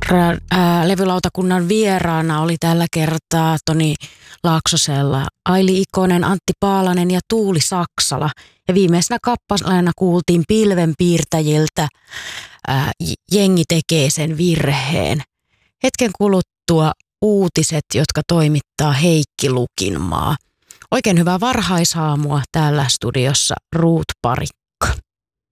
Levylautakunnan vieraana oli tällä kertaa Toni Laaksosella Aili Ikonen, Antti Paalanen ja Tuuli Saksala. Ja viimeisenä kappaleena kuultiin Pilvenpiirtäjiltä Jengi tekee sen virheen. Hetken kuluttua uutiset, jotka toimittaa Heikki Lukinmaa. Oikein hyvää varhaisaamua täällä studiossa Ruut Parikka.